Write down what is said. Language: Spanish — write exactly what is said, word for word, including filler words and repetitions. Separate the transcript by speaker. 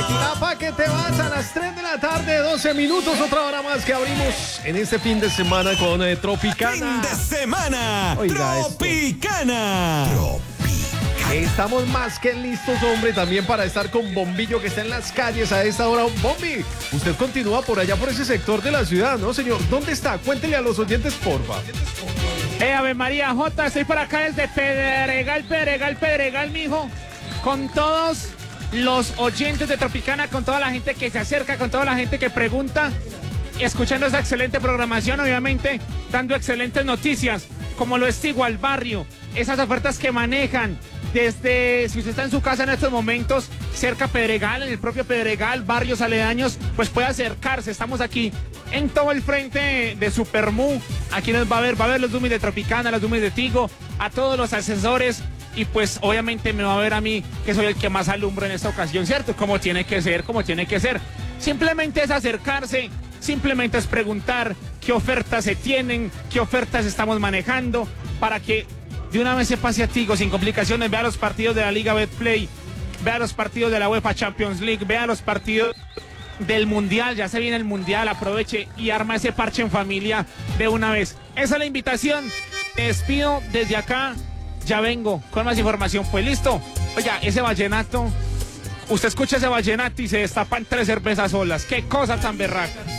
Speaker 1: Ya pa' que te vas a las tres de la tarde, doce minutos, otra hora más que abrimos en este fin de semana con eh, Tropicana.
Speaker 2: Fin de semana,
Speaker 1: Oiga
Speaker 2: Tropicana.
Speaker 1: Tropicana. Estamos más que listos, hombre, también para estar con Bombillo, que está en las calles a esta hora. Bombi, usted continúa por allá, por ese sector de la ciudad, ¿no, señor? ¿Dónde está? Cuéntele a los oyentes, porfa.
Speaker 3: Eh, Ave María J, estoy por acá desde Pedregal, Pedregal, Pedregal, mijo, con todos los oyentes de Tropicana, con toda la gente que se acerca, con toda la gente que pregunta, escuchando esa excelente programación, obviamente, dando excelentes noticias, como lo es Igual Barrio, esas ofertas que manejan desde, si usted está en su casa en estos momentos, cerca a Pedregal, en el propio Pedregal, barrios aledaños, pues puede acercarse. Estamos aquí en todo el frente de Supermu. Aquí nos va a ver, va a ver los dummies de Tropicana, los dummies de Tigo, a todos los asesores. Y pues obviamente me va a ver a mí, que soy el que más alumbro en esta ocasión, ¿cierto? Como tiene que ser, como tiene que ser. Simplemente es acercarse, simplemente es preguntar qué ofertas se tienen, qué ofertas estamos manejando, para que de una vez se pase a Tigo sin complicaciones, vea los partidos de la Liga Betplay, vea los partidos de la UEFA Champions League, vea los partidos del Mundial, ya se viene el Mundial, aproveche y arma ese parche en familia de una vez. Esa es la invitación, te despido desde acá, ya vengo con más información, pues listo. Oiga, ese vallenato, usted escucha ese vallenato y se destapan tres cervezas solas, qué cosa tan berraca.